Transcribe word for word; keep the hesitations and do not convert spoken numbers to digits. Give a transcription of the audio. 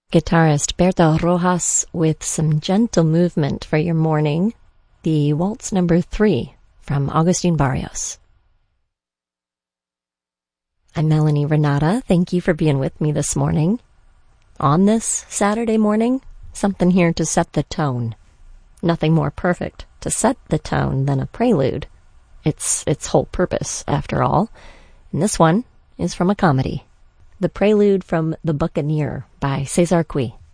Guitarist Berto Rojas with some gentle movement for your morning, the Waltz Number Three from Agustin Barrios. I'm Melanie Renata. Thank you for being with me this morning. On this Saturday morning, something here to set the tone. Nothing more perfect to set the tone than a prelude. It's its whole purpose, after all. And this one is from a comedy. The Prelude from The Buccaneer by Cesar Cui.